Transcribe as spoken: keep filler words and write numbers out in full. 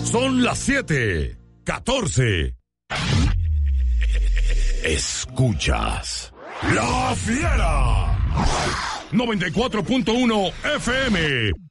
Son las siete, catorce. Escuchas La Fiera. noventa y cuatro punto uno F M.